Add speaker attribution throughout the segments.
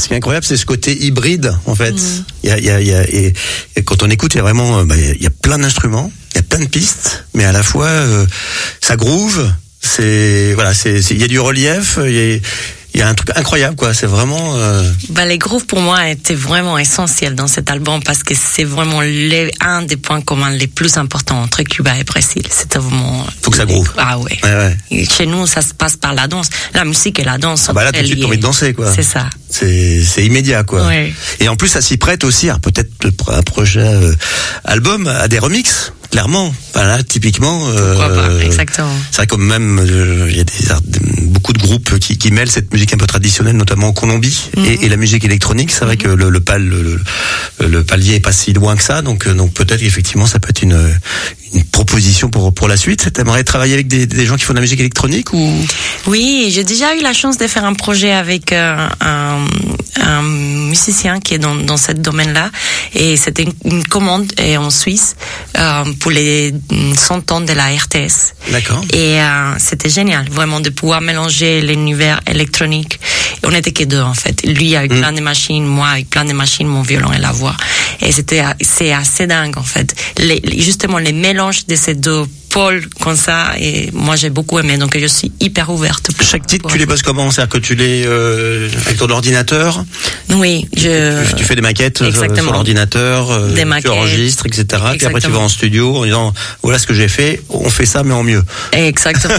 Speaker 1: ce qui est incroyable, c'est ce côté hybride, en fait. Et quand on écoute, il y a vraiment, il y a plein d'instruments, il y a plein de pistes, mais à la fois, ça groove, il y a du relief, il y a un truc incroyable, quoi. C'est vraiment.
Speaker 2: Les grooves pour moi étaient vraiment essentiels dans cet album parce que c'est vraiment un des points communs les plus importants entre Cuba et Brésil. C'était vraiment.
Speaker 1: Faut que ça groove.
Speaker 2: Ah ouais. Et chez nous, ça se passe par la danse. La musique et la danse.
Speaker 1: Là, tout de suite, t'as envie de danser, quoi.
Speaker 2: C'est ça.
Speaker 1: C'est immédiat, quoi.
Speaker 2: Ouais.
Speaker 1: Et en plus, ça s'y prête aussi, peut-être un projet album à des remixes. Clairement, typiquement.
Speaker 2: Pourquoi pas, exactement.
Speaker 1: C'est vrai que même il y a beaucoup de groupes qui mêlent cette musique un peu traditionnelle, notamment en Colombie, et la musique électronique. C'est vrai que le palier est pas si loin que ça, donc peut-être qu'effectivement ça peut être une proposition pour la suite. T'aimerais travailler avec des gens qui font de la musique électronique ou? Oui,
Speaker 2: j'ai déjà eu la chance de faire un projet avec un musicien qui est dans ce domaine-là, et c'était une commande en Suisse pour les 100 ans de la RTS.
Speaker 1: D'accord.
Speaker 2: Et c'était génial, vraiment, de pouvoir mélanger l'univers électronique. Et on n'était que deux, en fait. Lui avec plein de machines, moi avec plein de machines, mon violon et la voix. Et c'est assez dingue, en fait. Justement, les mélanges de ces deux pôles comme ça, et moi j'ai beaucoup aimé, donc je suis hyper ouverte.
Speaker 1: Chaque titre, tu les bosses comment? C'est-à-dire que tu les avec ton ordinateur?
Speaker 2: Oui,
Speaker 1: tu fais des maquettes sur l'ordinateur,
Speaker 2: des maquettes,
Speaker 1: tu enregistres, etc. Puis après tu vas en studio en disant voilà ce que j'ai fait, on fait ça mais en mieux.
Speaker 2: Exactement.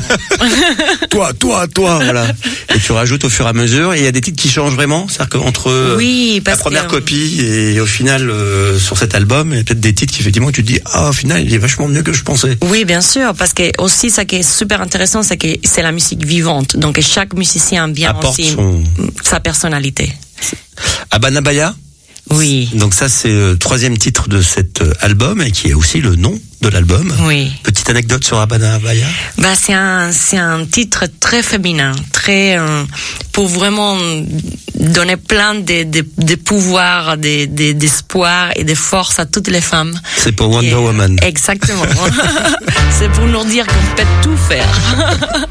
Speaker 1: toi, voilà. Et tu rajoutes au fur et à mesure, et il y a des titres qui changent vraiment, c'est-à-dire qu'entre la première copie et au final sur cet album, il y a peut-être des titres qui effectivement tu te dis au final il est vachement mieux que je pensais.
Speaker 2: Oui, bien sûr, parce que aussi ça qui est super intéressant, c'est que c'est la musique vivante, donc chaque musicien apporte aussi sa personnalité.
Speaker 1: Habana Bahia?
Speaker 2: Oui.
Speaker 1: Donc ça c'est le 3e titre de cet album, et qui est aussi le nom de l'album.
Speaker 2: Oui.
Speaker 1: Petite anecdote sur Habana Bahia?
Speaker 2: C'est un titre très féminin, très pour vraiment donner plein de pouvoirs, d'espoir et de force à toutes les femmes.
Speaker 1: C'est pour Wonder Woman.
Speaker 2: Exactement. C'est pour nous dire qu'on peut tout faire.